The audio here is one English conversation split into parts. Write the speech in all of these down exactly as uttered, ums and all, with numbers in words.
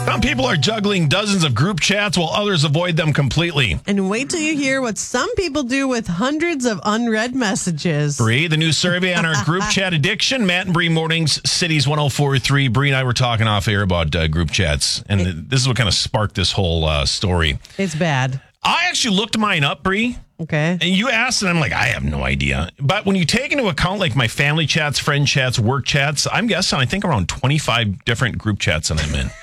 Some people are juggling dozens of group chats while others avoid them completely. And wait till you hear what some people do with hundreds of unread messages. Bree, the new survey on our group chat addiction. Matt and Bree Mornings, Cities one oh four point three. Bree and I were talking off air about uh, group chats, and it, this is what kind of sparked this whole uh, story. It's bad. I actually looked mine up, Bree. Okay. And you asked, and I'm like, I have no idea. But when you take into account like my family chats, friend chats, work chats, I'm guessing I think around twenty-five different group chats that I'm in.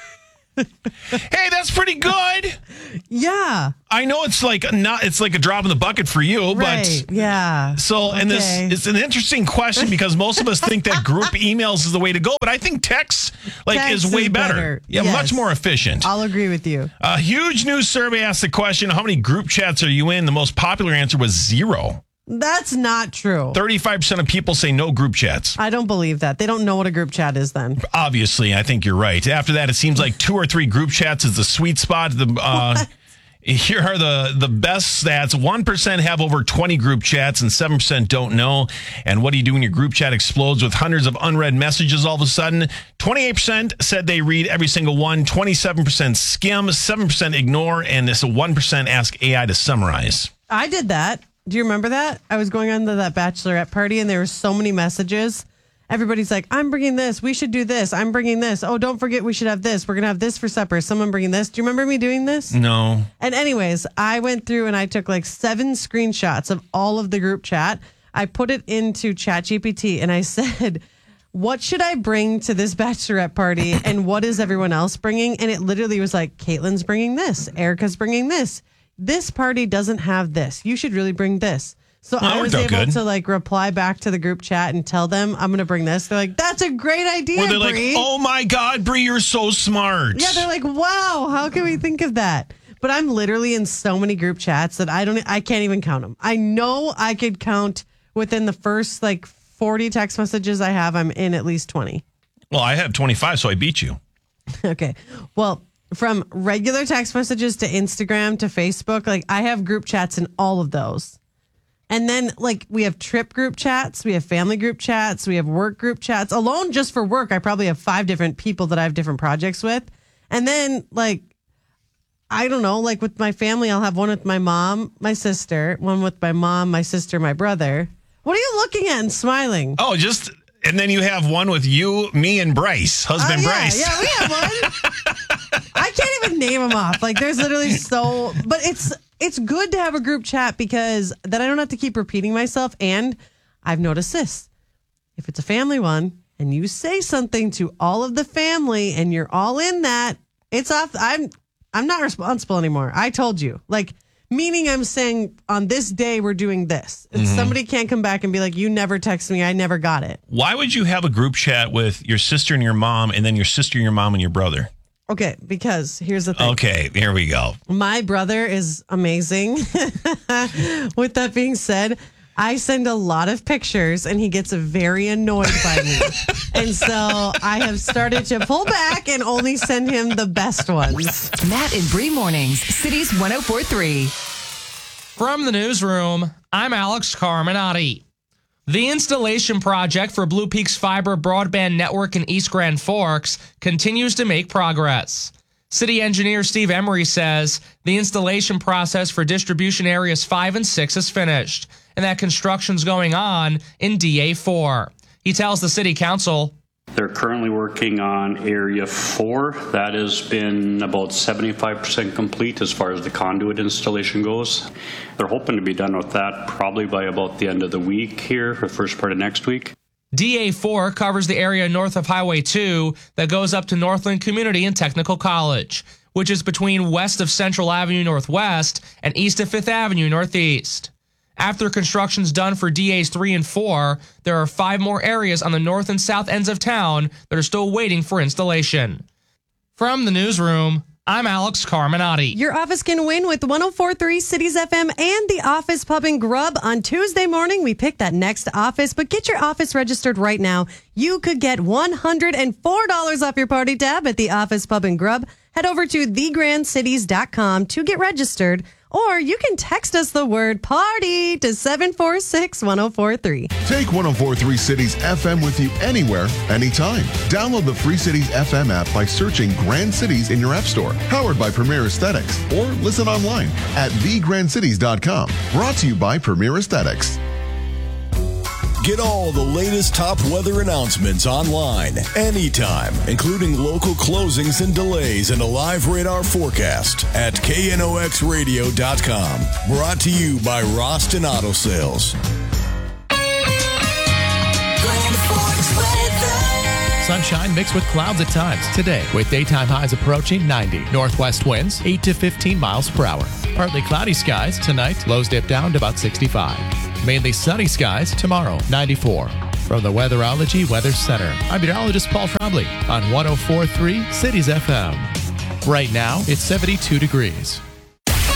Hey, that's pretty good. Yeah. I know it's like not it's like a drop in the bucket for you, right. but yeah. So and okay. this it's an interesting question because most of us think that group emails is the way to go, but I think text like text is way is better. better. Yeah, yes. much more efficient. I'll agree with you. A huge new survey asked the question, how many group chats are you in? The most popular answer was zero. That's not true. thirty-five percent of people say no group chats. I don't believe that. They don't know what a group chat is then. Obviously, I think you're right. After that, it seems like two or three group chats is the sweet spot. The uh, Here are the, the best stats. one percent have over twenty group chats and seven percent don't know. And what do you do when your group chat explodes with hundreds of unread messages all of a sudden? twenty-eight percent said they read every single one. twenty-seven percent skim. seven percent ignore. And this one percent ask A I to summarize. I did that. Do you remember that? I was going on to that bachelorette party and there were so many messages. Everybody's like, I'm bringing this. We should do this. I'm bringing this. Oh, don't forget we should have this. We're going to have this for supper. Someone bringing this. Do you remember me doing this? No. And anyways, I went through and I took like seven screenshots of all of the group chat. I put it into ChatGPT and I said, what should I bring to this bachelorette party and what is everyone else bringing? And it literally was like, Caitlin's bringing this. Erica's bringing this. This party doesn't have this. You should really bring this. So oh, I was able good. to like reply back to the group chat and tell them I'm going to bring this. They're like, that's a great idea, Where they're Bree. like, oh my God, Bree, you're so smart. Yeah, they're like, wow, how can we think of that? But I'm literally in so many group chats that I don't, I can't even count them. I know I could count within the first like forty text messages I have, I'm in at least twenty. Well, I have twenty-five, so I beat you. Okay. Well, from regular text messages to Instagram to Facebook, like I have group chats in all of those. And then like we have trip group chats, we have family group chats, we have work group chats. Alone just for work, I probably have five different people that I have different projects with. And then like, I don't know, like with my family, I'll have one with my mom, my sister, one with my mom, my sister, my brother. What are you looking at and smiling? Oh, just, and then you have one with you, me, and Bryce, husband uh, yeah, Bryce. Yeah, we have one. I can't even name them off. Like there's literally so, but it's, it's good to have a group chat because then I don't have to keep repeating myself. And I've noticed this. If it's a family one and you say something to all of the family and you're all in that, it's off. I'm I'm not responsible anymore. I told you. Like, meaning I'm saying on this day we're doing this. And mm-hmm. somebody can't come back and be like, you never texted me. I never got it. Why would you have a group chat with your sister and your mom and then your sister, your mom, and your brother? Okay, because here's the thing. Okay, here we go. My brother is amazing. With that being said, I send a lot of pictures and he gets very annoyed by me. And so I have started to pull back and only send him the best ones. Matt and Bree Mornings, Cities one oh four point three. From the newsroom, I'm Alex Carminati. The installation project for Blue Peaks Fiber Broadband Network in East Grand Forks continues to make progress. City engineer Steve Emery says the installation process for distribution areas five and six is finished, and that construction's going on in D A four. He tells the city council, they're currently working on area four. That has been about seventy-five percent complete as far as the conduit installation goes. They're hoping to be done with that probably by about the end of the week here, or first part of next week. D A four covers the area north of Highway two that goes up to Northland Community and Technical College, which is between west of Central Avenue Northwest and east of Fifth Avenue Northeast. After construction's done for D As three and four, there are five more areas on the north and south ends of town that are still waiting for installation. From the newsroom, I'm Alex Carminati. Your office can win with one oh four point three Cities F M and the Office Pub and Grub. On Tuesday morning, we pick that next office, but get your office registered right now. You could get one hundred four dollars off your party tab at the Office Pub and Grub. Head over to the grand cities dot com to get registered Or you can text us the word party to seven four six, one oh four three. Take one oh four point three Cities F M with you anywhere, anytime. Download the free Cities F M app by searching Grand Cities in your app store. Powered by Premier Aesthetics. Or listen online at the grand cities dot com. Brought to you by Premier Aesthetics. Get all the latest top weather announcements online, anytime, including local closings and delays and a live radar forecast at K N O X radio dot com. Brought to you by Roston Auto Sales. Sunshine mixed with clouds at times today, with daytime highs approaching ninety. Northwest winds eight to fifteen miles per hour. Partly cloudy skies tonight, lows dip down to about sixty-five. Mainly sunny skies tomorrow, ninety-four. From the Weatherology Weather Center, I'm meteorologist Paul Trombley on one oh four point three Cities F M. Right now, it's seventy-two degrees.